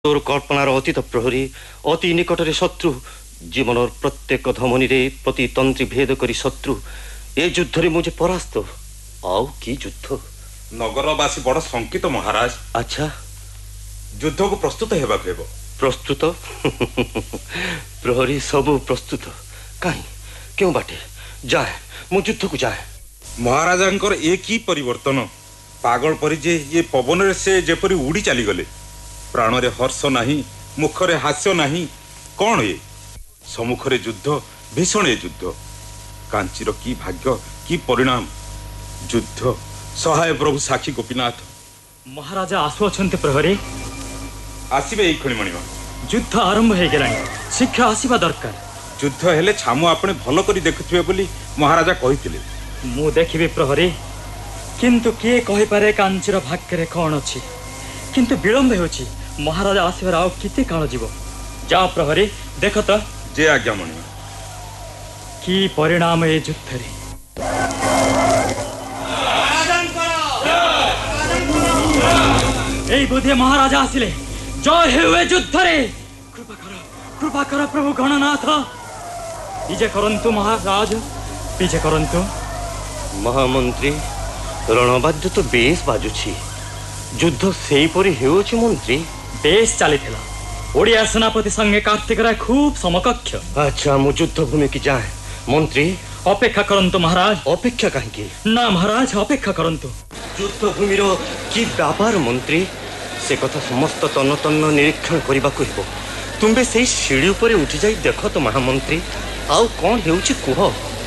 तोर कल्पनार अतीत प्रहरी अति निकटरे शत्रु जीवन प्रत्येक धमनी प्रतितंत्री भेद करी शत्रु ए युद्ध रे मुझे परास्त आउ की युद्ध नगरवासी बड़ शंकित महाराज। अच्छा युद्ध को प्रस्तुत हेबाक हेबो। प्रस्तुत प्रहरी सब प्रस्तुत कहीं क्यों बाटे जाए मु युद्ध को जाए। महाराजांकर एक ही परिवर्तन पागल परि जे ये पवन रे से जेपरि उड़ी चली गले प्राण रे हर्ष नाही मुखरे हास्य नाही कौन ये सम्मुखरे युद्ध भीषण ये युद्ध कांचीर की भाग्य की परिणाम युद्ध सहाय प्रभु साक्षी गोपीनाथ महाराजा आसु अछंते प्रहरी आसीबे एई खणी मणिमा युद्ध आरंभ हे गेलानी शिक्षा आसीबा दरकार। युद्ध हेले छामु आपने भलो करी देखुथिबे बोली महाराजा कहिथिले। मु देखिबे प्रहरी किंतु किए कहि पारे कांचीर भाग्य रे कोन अछि किंतु विलंब होछि महाराजा आसीबार आउ किते काल जीव जा प्रहरी देख त जे आज्ञा मणिमा की परिणाम ए युद्ध रे। এই বুধে মহারাজা আসিলে জয় হেউয়ে যুদ্ধরে কৃপা কর প্রভু গণনাথ বিজে করন্তু মহারাজ বিজে করন্তু। महामंत्री रणबाद्य तो बेस बाजुछि युद्ध सेहीपरि हेउछि मंत्री बेस चलीथिला ओडिया सेनापति संगे कार्तिक राय खूब समकक्ष। अच्छा मु युद्ध भूमि की जाए मंत्री अपेक्षा करंतु महाराज। अपेक्षा कहीं ना महाराज अपेक्षा करंतु युद्ध भूमि की व्यापार मंत्री से कथा समस्त तन्न तन्न निरीक्षण करने को हेबो। तुम्बे से सीढ़ी ऊपर उठी जाई देख तो महामंत्री आउ कौन हेउछि कुह।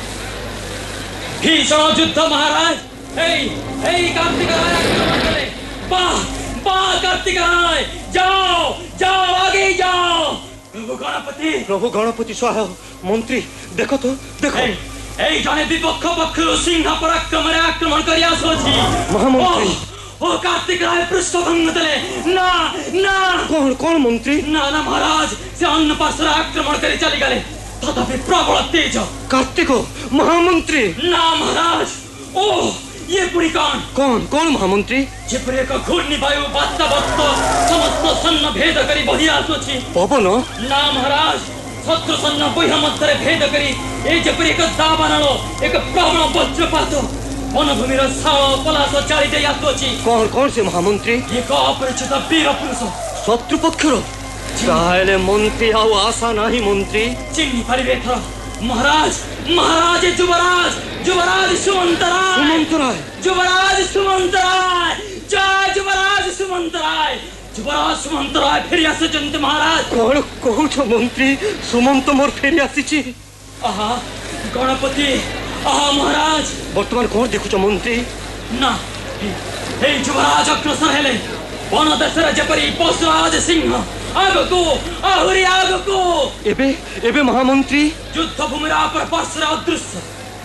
भीषण युद्ध महाराज एई कार्तिक राय आक्रमण कले वाह वाह कार्तिक राय जाओ जाओ आगे जाओ। प्रभु गणपति सहाय मंत्री देखो तो देखो এই জনে বিপক্ষ পক্ষর সিংহ পরাক্রম রে আক্রমণ করি আসছি महामंत्री ও কার্তিক রায় পৃষ্ঠভঙ্গ দেলে না না कौन कौन मंत्री না না মহারাজ সে অন্য পার্শ্বরে আক্রমণ করে চলে গেলে তথাপি প্রবল তেজ कार्तिक महामंत्री না মহারাজ ও ये पुरी कौन कौन महामंत्री जेपरि एक घूर्णी वायु वातावत समस्त सन्न भेद करी बही आसुछि पवन ना महाराज शत्रु सन्न बह्य मध्य भेद करी ए जेपरि एक दावानल एक प्रबल वज्रपात वनभूमि साल पलास चाली दे आसुछि। कौन कौन से महामंत्री एक अपरिचित वीर पुरुष शत्रु पक्षर ताहले मंत्री आउ आशा नाही मंत्री चिन्हि परिबे थर महाराज महाराज युवराज युवराज सुमंतराय सुमंतराय युवराज सुमंतराय जय युवराज सुमंतराय युवराज सुमंतराय फेरी आसुचंते महाराज। कौन कहूछ मंत्री सुमंत मोर फेरी आसीछि। आहा गणपति आहा महाराज वर्तमान कौन देखुछ मंत्री ना हे युवराज अग्रसर हेले वन देशर जेपरि पशुराज सिंह आगको आहुरी आगको एबे एबे महामंत्री युद्ध भूमि पर पार्श्व अदृश्य।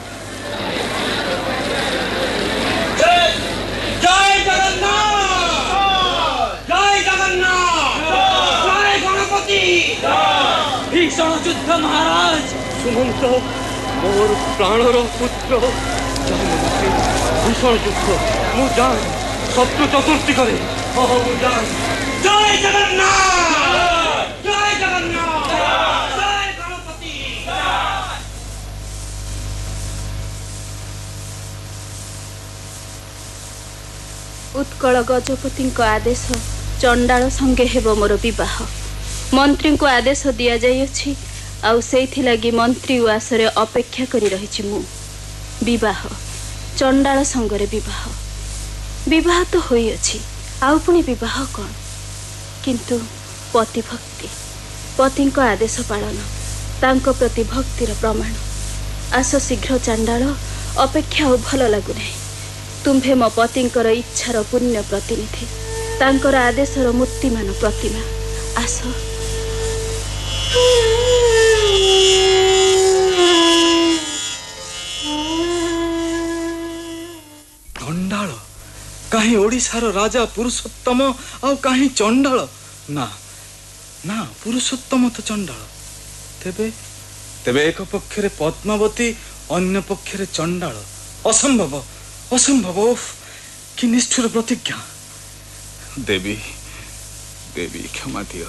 जय जगन्नाथ जय जगन्नाथ जय गणपति भीषण युद्ध महाराज। सुमंत मोर प्राणर पुत्र जय मंत्री भीषण युद्ध मु जान शत्रु चतुर्थी करे मु जान। जय जगन्नाथ जय जगन्नाथ जय गणपति। उत्कल गजपति आदेश चंडाल संगे हेबो मोर विवाह मंत्री को आदेश दिया जाइछि आउ सेथि लागि मंत्री उआसरे अपेक्षा करी रहिछि मु विवाह चंडाल संगरे विवाह विवाह तो होई अछि आउ पुनी विवाह कोन किंतु पति भक्ति पति को आदेश पालन तांको प्रति भक्तिर प्रमाण आस शीघ्र चंडाल अपेक्षा और भल लागु नै तुम्भे मो पतिंकर इच्छार पुण्य प्रतिनिधि तांकर आदेशर मूर्तिमान प्रतिमा आस। चंडाल कहीं ओडिशार राजा पुरुषोत्तम आउ कहीं चंडाल ना ना पुरुषोत्तम तो चंडाल तेबे तेबे एक पक्षरे पद्मावती अन्य पक्षरे चंडाल असंभव असंभव कि निष्ठुर प्रतिज्ञा देवी ଦେବୀ କ୍ଷମା ଦିଅ।